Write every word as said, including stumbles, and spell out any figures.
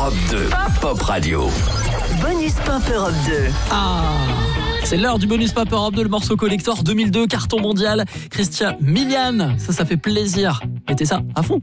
Europe deux, Pop Radio. Bonus Pop Europe deux. Ah, c'est l'heure du Bonus Pop Europe deux, le morceau collector deux mille deux, carton mondial. Christian Milian, ça, ça fait plaisir. Mettez ça à fond.